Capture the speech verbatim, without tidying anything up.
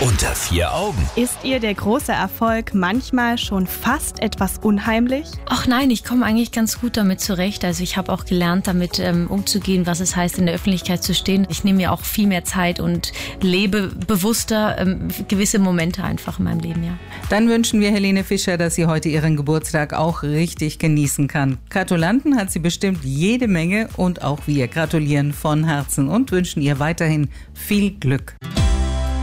Unter vier Augen. Ist ihr der große Erfolg manchmal schon fast etwas unheimlich? Ach nein, ich komme eigentlich ganz gut damit zurecht. Also ich habe auch gelernt, damit ähm, umzugehen, was es heißt, in der Öffentlichkeit zu stehen. Ich nehme mir auch viel mehr Zeit und lebe bewusster ähm, gewisse Momente einfach in meinem Leben, ja. Dann wünschen wir Helene Fischer, dass sie heute ihren Geburtstag auch richtig genießen kann. Gratulanten hat sie bestimmt jede Menge und auch wir gratulieren von Herzen und wünschen ihr weiterhin viel Glück.